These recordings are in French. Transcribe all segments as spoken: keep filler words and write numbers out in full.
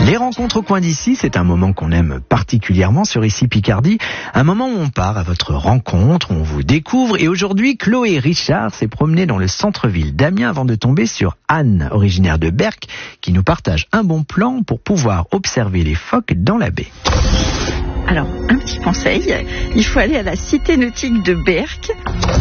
Les rencontres au coin d'ici, c'est un moment qu'on aime particulièrement sur Ici Picardie. Un moment où on part à votre rencontre, où on vous découvre. Et aujourd'hui, Chloé Richard s'est promenée dans le centre-ville d'Amiens avant de tomber sur Anne, originaire de Berck, qui nous partage un bon plan pour pouvoir observer les phoques dans la baie. Alors, un petit conseil, il faut aller à la cité nautique de Berck.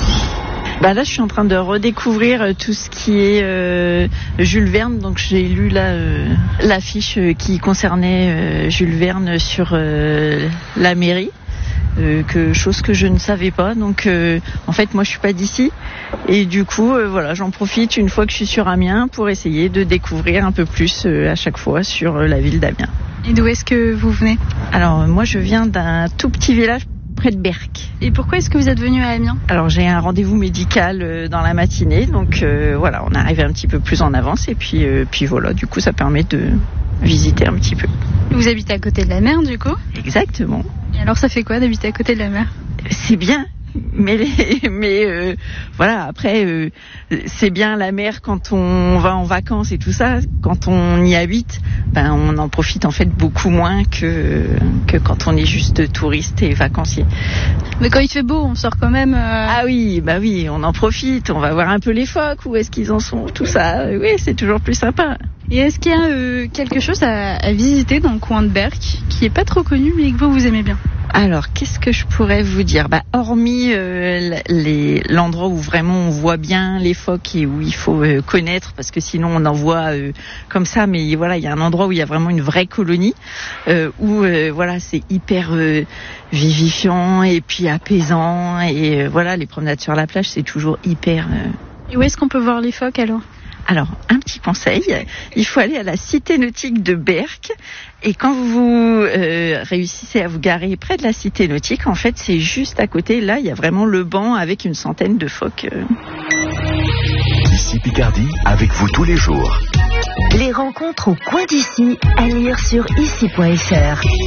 Bah là, je suis en train de redécouvrir tout ce qui est euh, Jules Verne. Donc, j'ai lu là euh, l'affiche qui concernait euh, Jules Verne sur euh, la mairie, euh, que chose que je ne savais pas. Donc, euh, en fait, moi, je suis pas d'ici, et du coup, euh, voilà, j'en profite une fois que je suis sur Amiens pour essayer de découvrir un peu plus euh, à chaque fois sur euh, la ville d'Amiens. Et d'où est-ce que vous venez ? Alors, moi, je viens d'un tout petit village près de Berck. Et pourquoi est-ce que vous êtes venu à Amiens ? Alors j'ai un rendez-vous médical euh, dans la matinée, donc euh, voilà, on arrive un petit peu plus en avance et puis, euh, puis voilà, du coup ça permet de visiter un petit peu. Vous habitez à côté de la mer du coup ? Exactement. Et alors ça fait quoi d'habiter à côté de la mer ? C'est bien, mais, les, mais euh, voilà, après euh, c'est bien la mer quand on va en vacances et tout ça, quand on y habite, ben on en profite en fait beaucoup moins que, que quand on est juste touriste et vacancier. Mais quand il fait beau, on sort quand même... Euh... Ah oui, bah oui, on en profite, on va voir un peu les phoques, où est-ce qu'ils en sont, tout ça, oui, c'est toujours plus sympa. Et est-ce qu'il y a euh, quelque chose à, à visiter dans le coin de Berck qui est pas trop connu mais que vous, vous aimez bien ? Alors, qu'est-ce que je pourrais vous dire ? Bah, hormis euh, les, l'endroit où vraiment on voit bien les phoques et où il faut euh, connaître, parce que sinon on en voit euh, comme ça, mais voilà, il y a un endroit où il y a vraiment une vraie colonie, euh, où euh, voilà, c'est hyper euh, vivifiant et puis apaisant, et euh, voilà, les promenades sur la plage, c'est toujours hyper... Euh... Et où est-ce qu'on peut voir les phoques alors ? Alors, un petit conseil, il faut aller à la cité nautique de Berck, et quand vous euh, réussissez à vous garer près de la cité nautique, en fait, c'est juste à côté, là, il y a vraiment le banc avec une centaine de phoques. Ici Picardie, avec vous tous les jours. Les rencontres au coin d'ici, à lire sur ici point f r.